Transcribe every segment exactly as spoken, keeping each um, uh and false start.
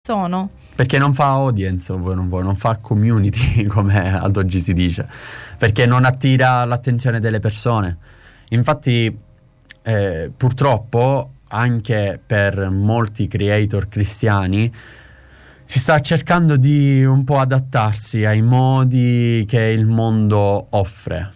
sono. Perché non fa audience, vuoi non vuoi, non fa community, come ad oggi si dice, perché non attira l'attenzione delle persone. Infatti eh, purtroppo anche per molti creator cristiani si sta cercando di un po' adattarsi ai modi che il mondo offre,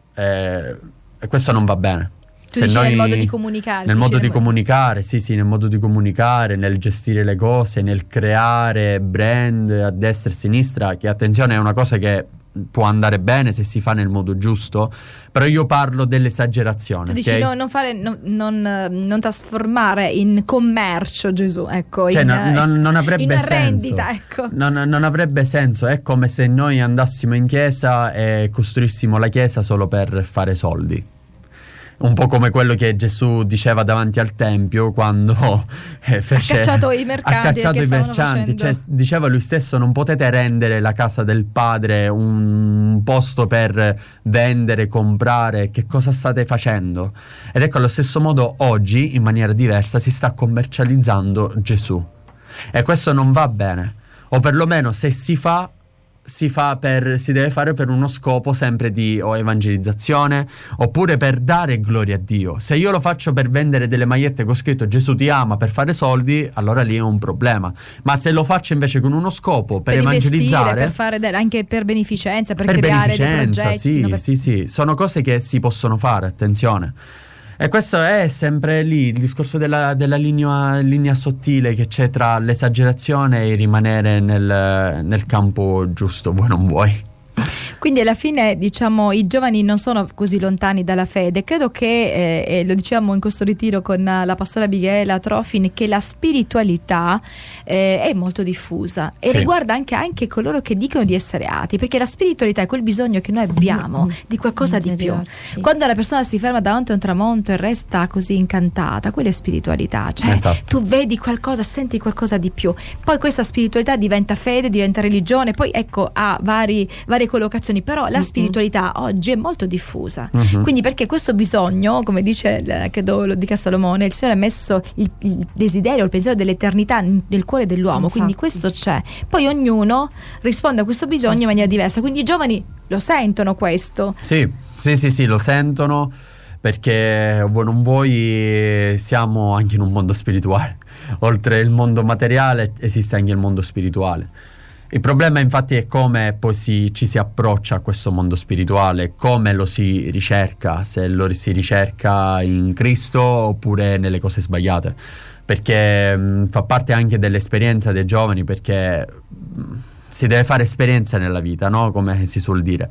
eh, e questo non va bene. Tu Se dici noi, nel modo di comunicare. nel modo di modo. comunicare, sì sì, nel modo di comunicare, nel gestire le cose, nel creare brand a destra e a sinistra, che attenzione è una cosa che può andare bene se si fa nel modo giusto, però io parlo dell'esagerazione. Tu dici okay? no, non fare, no, non, non trasformare in commercio Gesù, ecco, Cioè, in, no, non, non avrebbe in senso. rendita, ecco. Non, non avrebbe senso. È come se noi andassimo in chiesa e costruissimo la chiesa solo per fare soldi. Un po' come quello che Gesù diceva davanti al Tempio quando eh, fece, ha cacciato i mercanti, ha cacciato che i stavano mercanti. facendo... Cioè, diceva lui stesso: non potete rendere la casa del Padre un posto per vendere, comprare. Che cosa state facendo? Ed ecco, allo stesso modo oggi, in maniera diversa, si sta commercializzando Gesù, e questo non va bene. O perlomeno, se si fa si fa per si deve fare per uno scopo sempre di o evangelizzazione, oppure per dare gloria a Dio. Se io lo faccio per vendere delle magliette con scritto Gesù ti ama per fare soldi, allora lì è un problema. Ma se lo faccio invece con uno scopo per, per evangelizzare, per fare del, anche per beneficenza, per, per creare dei beneficenza, progetti, sì, no? per... sì, sì, sono cose che si possono fare, attenzione. E questo è sempre lì il discorso della, della linea, linea sottile che c'è tra l'esagerazione e il rimanere nel, nel campo giusto, vuoi non vuoi. Quindi alla fine, diciamo, i giovani non sono così lontani dalla fede. Credo che, eh, e lo diciamo in questo ritiro con la pastora Abigaila Trofin, che la spiritualità eh, è molto diffusa e sì. riguarda anche, anche coloro che dicono di essere atei, perché la spiritualità è quel bisogno che noi abbiamo di qualcosa di più. Sì. Quando la persona si ferma davanti a un tramonto e resta così incantata, quella è spiritualità, cioè esatto. tu vedi qualcosa, senti qualcosa di più, poi questa spiritualità diventa fede, diventa religione, poi ecco ha vari, varie collocazioni, però la spiritualità uh-huh. oggi è molto diffusa, uh-huh. quindi perché questo bisogno, come dice credo lo dica Salomone, il Signore ha messo il, il desiderio, il pensiero dell'eternità nel cuore dell'uomo. Infatti. Quindi questo c'è, poi ognuno risponde a questo bisogno in maniera diversa, quindi i giovani lo sentono questo. Sì, sì, sì, sì, lo sentono, perché vuoi non vuoi siamo anche in un mondo spirituale. Oltre il mondo materiale esiste anche il mondo spirituale. Il problema infatti è come poi si, ci si approccia a questo mondo spirituale, come lo si ricerca, se lo si ricerca in Cristo oppure nelle cose sbagliate, perché mh, fa parte anche dell'esperienza dei giovani, perché mh, si deve fare esperienza nella vita, no? Come si suol dire.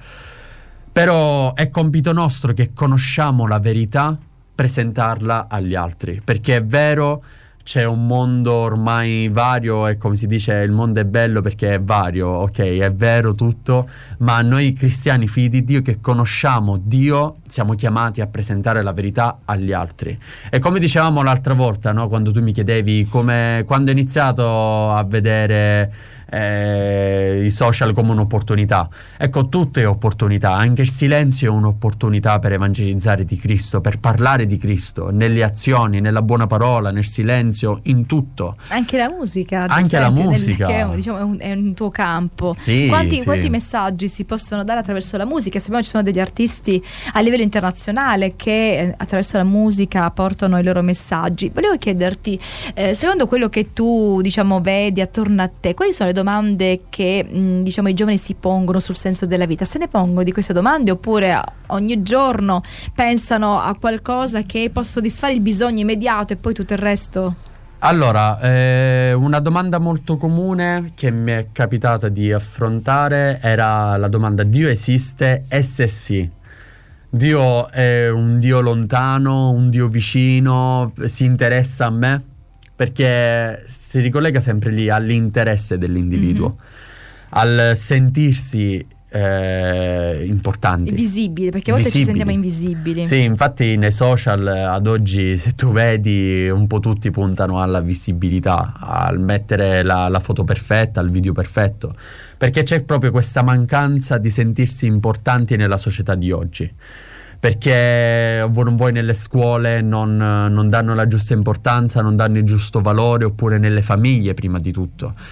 Però è compito nostro che conosciamo la verità, presentarla agli altri, perché è vero, c'è un mondo ormai vario e come si dice il mondo è bello perché è vario, ok, è vero tutto, ma noi cristiani figli di Dio che conosciamo Dio siamo chiamati a presentare la verità agli altri. E come dicevamo l'altra volta, no, quando tu mi chiedevi come, quando ho iniziato a vedere eh, i social come un'opportunità, ecco, tutto è opportunità, anche il silenzio è un'opportunità per evangelizzare di Cristo, per parlare di Cristo, nelle azioni, nella buona parola, nel silenzio, in tutto. Anche la musica, anche esempio, la musica nel, che è, diciamo, è, un, è un tuo campo. Sì, quanti, sì. quanti messaggi si possono dare attraverso la musica? Sappiamo ci sono degli artisti a livello internazionale che eh, attraverso la musica portano i loro messaggi. Volevo chiederti, eh, secondo quello che tu diciamo vedi attorno a te, quali sono le domande che mh, diciamo i giovani si pongono sul senso della vita? Se ne pongono di queste domande oppure ogni giorno pensano a qualcosa che può soddisfare il bisogno immediato e poi tutto il resto? Allora, eh, una domanda molto comune che mi è capitata di affrontare era la domanda: Dio esiste? E se sì? Dio è un Dio lontano, un Dio vicino, si interessa a me? Perché si ricollega sempre lì all'interesse dell'individuo, mm-hmm. al sentirsi eh, importanti, visibili, perché a volte visibili. Ci sentiamo invisibili. Sì, infatti nei social ad oggi, se tu vedi, un po' tutti puntano alla visibilità, al mettere la, la foto perfetta, il video perfetto, perché c'è proprio questa mancanza di sentirsi importanti nella società di oggi. Perché voi non vuoi nelle scuole non, non danno la giusta importanza, non danno il giusto valore, oppure nelle famiglie prima di tutto.